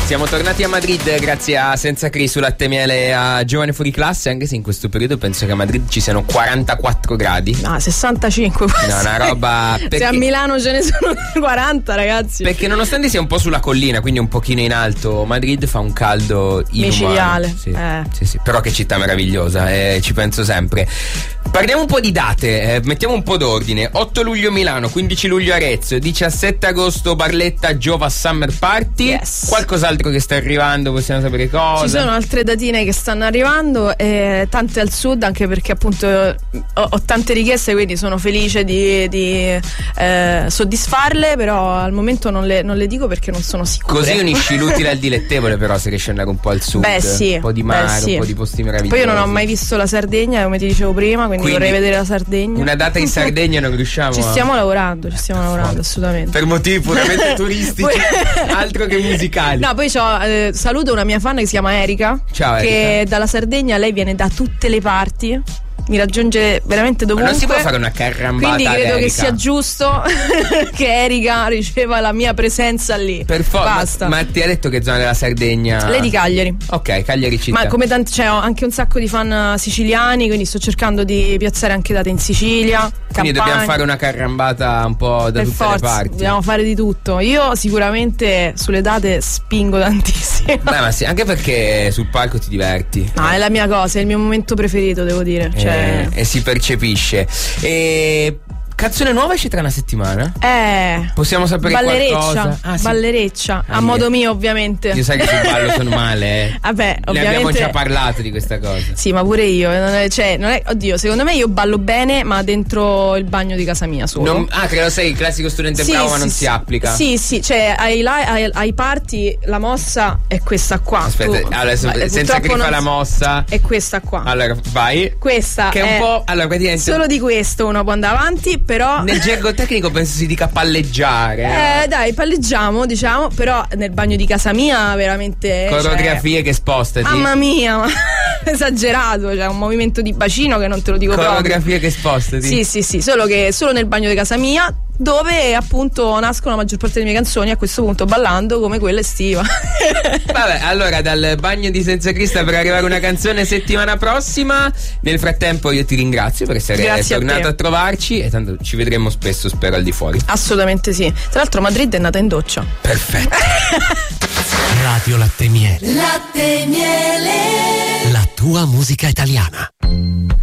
Siamo tornati a Madrid grazie a Senza Cri su Latte Miele a Giovane Fuori Classe, anche se in questo periodo penso che a Madrid ci siano 44 gradi. No, 65. No, una roba. Se a Milano ce ne sono 40, ragazzi. Perché nonostante sia un po' sulla collina, quindi un pochino in alto, Madrid fa un caldo inumano. Micidiale. Sì. Però che città meravigliosa, ci penso sempre. Parliamo un po' di date, mettiamo un po' d'ordine. 8 luglio Milano, 15 luglio Arezzo, 17 agosto Barletta Giova Summer Party. Yes. Qualcos'altro che sta arrivando, possiamo sapere cosa? Ci sono altre datine che stanno arrivando, tante al sud, anche perché appunto ho tante richieste, quindi sono felice di soddisfarle, però al momento non le dico perché non sono sicura. Così unisci l'utile al dilettevole, però, se riesci ad andare un po' al sud. Beh, sì. Un po' di mare, sì. un po' di posti meravigliosi. Poi io non ho mai visto la Sardegna, come ti dicevo prima, quindi vorrei vedere la Sardegna. Una data in Sardegna non riusciamo. Ci stiamo lavorando, assolutamente. Per motivi puramente turistici, altro che musicali. No, poi saluto una mia fan che si chiama Erika. Ciao, che Erika. dalla Sardegna, lei viene da tutte le parti, mi raggiunge veramente dovunque. Ma non si può fare una carrambata. Quindi credo che Erika sia giusto che Erika riceva la mia presenza lì. Per forza. Basta. Ma ti ha detto che zona della Sardegna? Lei di Cagliari. Ok, Cagliari città. Ma come c'è anche un sacco di fan siciliani, quindi sto cercando di piazzare anche date in Sicilia. Quindi Campania. dobbiamo fare una carrambata un po' da Per tutte forza, le parti. dobbiamo fare di tutto. Io sicuramente sulle date spingo tantissimo. Beh, ma sì, anche perché sul palco ti diverti. No, è la mia cosa, è il mio momento preferito, devo dire. E si percepisce. Canzone nuova esce tra una settimana? Possiamo sapere qualcosa? Sì. Ballereccia, a modo mio ovviamente. Io sai che sul ballo sono male, Vabbè, ne ovviamente. abbiamo già parlato di questa cosa. Sì, ma pure io. Oddio, secondo me io ballo bene, ma dentro il bagno di casa mia solo. Credo sei il classico studente bravo, ma non si applica. Sì, cioè ai party la mossa è questa qua. Aspetta, allora, senza che fa la mossa. È questa qua. Allora, vai. Questa che è un po'. Allora, praticamente. Solo di questo uno può andare avanti, però. Nel gergo tecnico penso si dica palleggiare. Dai, palleggiamo, diciamo, però nel bagno di casa mia veramente. Coreografie che spostati. Mamma mia, ma esagerato, un movimento di bacino che non te lo dico Coreografie proprio. che spostati. Sì, solo nel bagno di casa mia, dove appunto nascono la maggior parte delle mie canzoni, a questo punto ballando come quella estiva. Vabbè, allora dal bagno di Senza Crista per arrivare una canzone settimana prossima. Nel frattempo io ti ringrazio per essere tornato a trovarci, e tanto ci vedremo spesso, spero, al di fuori. Assolutamente sì. Tra l'altro Madrid è nata in doccia. Perfetto. Radio Latte Miele. Latte Miele. La tua musica italiana.